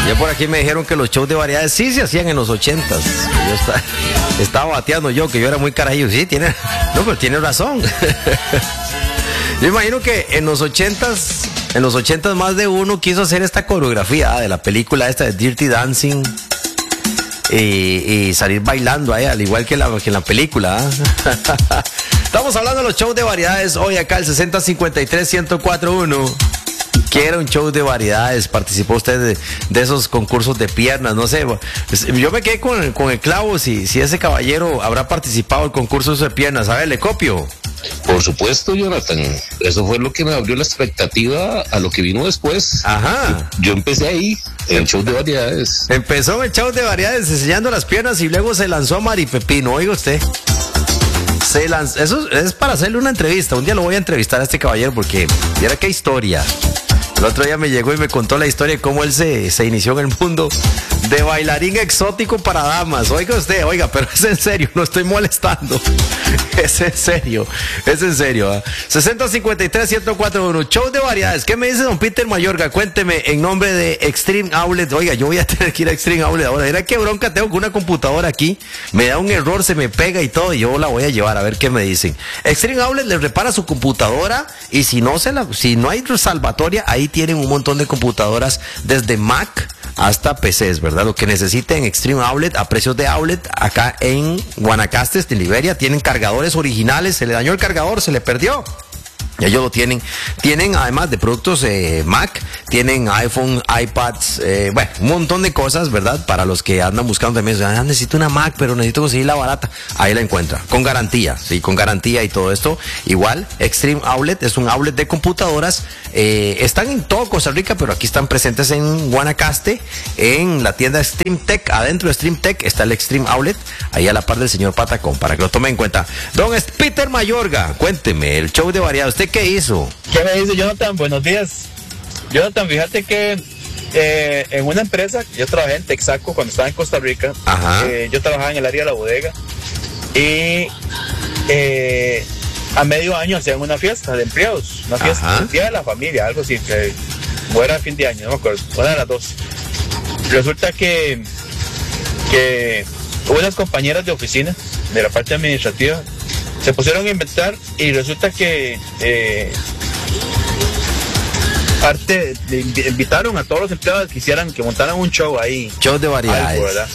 Ya por aquí me dijeron que los shows de variedades sí se hacían en los 80s. Yo estaba bateando yo, que yo era muy carajillo. Sí, pero tiene razón. Yo imagino que en los 80s más de uno quiso hacer esta coreografía de la película esta de Dirty Dancing y salir bailando ahí, al igual que en la película. Estamos hablando de los shows de variedades hoy acá, el 6053-1041. ¿Qué era un show de variedades? ¿Participó usted de esos concursos de piernas? No sé, yo me quedé con el clavo si ese caballero habrá participado en el concurso de piernas. A ver, le copio. Por supuesto, Jonathan. Eso fue lo que me abrió la expectativa a lo que vino después. Ajá. Yo empecé ahí, en el show de variedades. Empezó en el show de variedades enseñando las piernas y luego se lanzó a Maripepino. Oiga usted. Eso es para hacerle una entrevista. Un día lo voy a entrevistar a este caballero porque mira qué historia. El otro día me llegó y me contó la historia de cómo él se inició en el mundo de bailarín exótico para damas. Oiga usted, pero es en serio, no estoy molestando. Es en serio. 6053-1041, show de variedades. ¿Qué me dice don Peter Mayorga? Cuénteme en nombre de Extreme Outlet. Oiga, yo voy a tener que ir a Extreme Outlet ahora. Mira qué bronca tengo con una computadora aquí. Me da un error, se me pega y todo, y yo la voy a llevar a ver qué me dicen. Extreme Outlet le repara su computadora y si no hay salvatoria, ahí tienen un montón de computadoras desde Mac hasta PCs, ¿verdad? Lo que necesiten Extreme Outlet a precios de outlet acá en Guanacaste, en Liberia. Tienen cargadores originales, se le dañó el cargador, se le perdió. Y ellos lo tienen. Tienen además de productos Mac, tienen iPhone, iPads, un montón de cosas, ¿verdad? Para los que andan buscando también, necesito una Mac, pero necesito conseguirla barata. Ahí la encuentra, con garantía, sí, con garantía y todo esto. Igual, Extreme Outlet es un outlet de computadoras. Están en todo Costa Rica, pero aquí están presentes en Guanacaste, en la tienda Extreme Tech. Adentro de Extreme Tech está el Extreme Outlet, ahí a la par del señor Patacón, para que lo tome en cuenta. Don Peter Mayorga, cuénteme, el show de variedades, ¿usted qué hizo? ¿Qué me dice, Jonathan? Buenos días. Jonathan, fíjate que en una empresa, yo trabajé en Texaco cuando estaba en Costa Rica. Yo trabajaba en el área de la bodega y a medio año hacían una fiesta de empleados, una fiesta, el día de la familia, algo así, que fuera fin de año, no me acuerdo, una de las dos. Resulta que unas compañeras de oficina de la parte administrativa se pusieron a inventar y resulta que invitaron a todos los empleados que montaran un show ahí. Show de variedades. Algo, ¿verdad?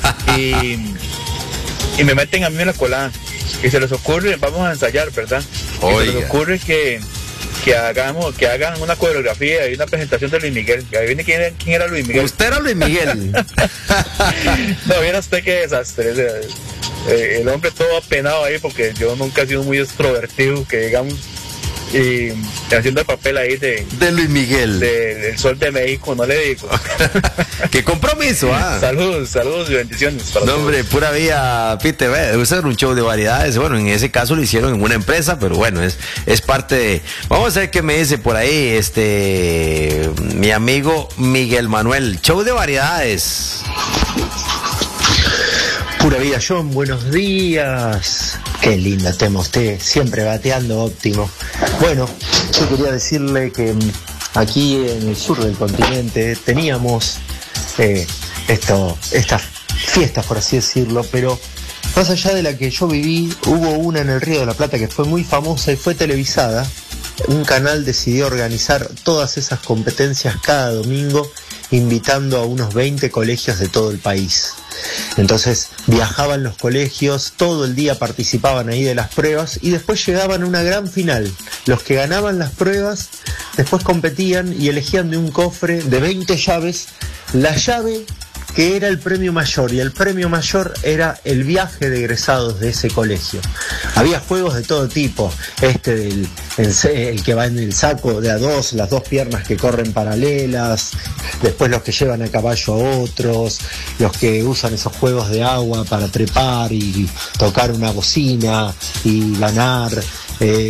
y me meten a mí en la colada. Y se les ocurre, vamos a ensayar, ¿verdad? Y se les ocurre que hagan una coreografía y una presentación de Luis Miguel. Adivine quién era Luis Miguel. ¿Usted era Luis Miguel? No, viera usted qué desastre. El hombre todo apenado ahí porque yo nunca he sido muy extrovertido, que digamos, y haciendo el papel ahí de Luis Miguel, del Sol de México, no le digo. ¡Qué compromiso! Saludos y bendiciones para todos. Hombre, pura vida, Peter. Eso era un show de variedades. Bueno, en ese caso lo hicieron en una empresa, pero bueno, es parte de. Vamos a ver qué me dice por ahí mi amigo Miguel Manuel. Show de variedades. Pura vida, John, buenos días. Qué lindo tema usted, siempre bateando óptimo. Bueno, yo quería decirle que aquí en el sur del continente teníamos estas fiestas, por así decirlo, pero más allá de la que yo viví, hubo una en el Río de la Plata que fue muy famosa y fue televisada. Un canal decidió organizar todas esas competencias cada domingo, invitando a unos 20 colegios de todo el país. Entonces viajaban los colegios, todo el día participaban ahí de las pruebas y después llegaban a una gran final. Los que ganaban las pruebas después competían y elegían de un cofre de 20 llaves la llave que era el premio mayor, y el premio mayor era el viaje de egresados de ese colegio. Había juegos de todo tipo, el que va en el saco de a dos, las dos piernas que corren paralelas, después los que llevan a caballo a otros, los que usan esos juegos de agua para trepar y tocar una bocina y ganar,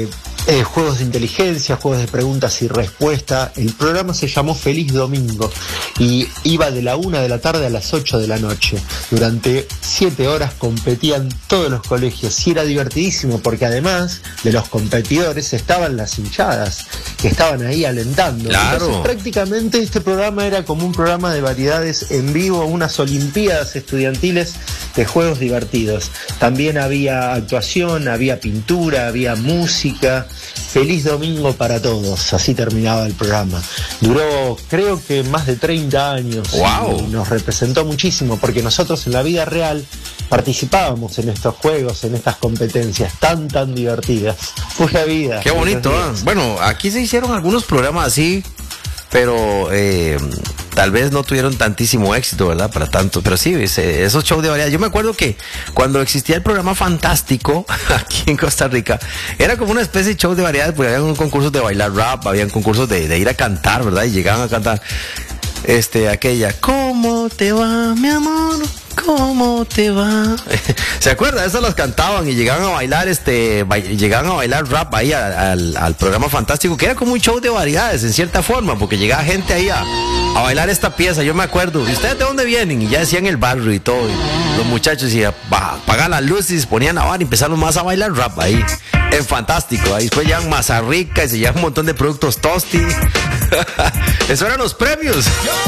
juegos de inteligencia, juegos de preguntas y respuestas. El programa se llamó Feliz Domingo y iba de la 1 de la tarde a las 8 de la noche. Durante 7 horas competían todos los colegios y era divertidísimo porque además de los competidores estaban las hinchadas que estaban ahí alentando. Claro. Entonces prácticamente este programa era como un programa de variedades en vivo, unas olimpiadas estudiantiles de juegos divertidos. También había actuación, había pintura, había música. Feliz domingo para todos, así terminaba el programa. Duró, creo que más de 30 años. ¡Wow! Y nos representó muchísimo porque nosotros en la vida real participábamos en estos juegos, en estas competencias tan divertidas. Pura vida. Qué bonito, ¿eh? Bueno, aquí se hicieron algunos programas así, pero tal vez no tuvieron tantísimo éxito, ¿verdad? Para tanto, pero sí, esos shows de variedad. Yo me acuerdo que cuando existía el programa Fantástico aquí en Costa Rica, era como una especie de show de variedades, porque había concursos de bailar rap, habían concursos de ir a cantar, ¿verdad? Y llegaban a cantar aquella, ¿cómo te va, mi amor? ¿Cómo te va? ¿Se acuerda? Esas las cantaban y llegaban a bailar, llegaban a bailar rap ahí al programa Fantástico, que era como un show de variedades en cierta forma, porque llegaba gente ahí a bailar esta pieza. Yo me acuerdo, ¿y ustedes de dónde vienen? Y ya decían el barrio y todo, y los muchachos apagan las luces y se ponían a bar y empezaron más a bailar rap ahí en Fantástico. Ahí después llegan Mazarrica y se llevan un montón de productos Tosti. Eso eran los premios.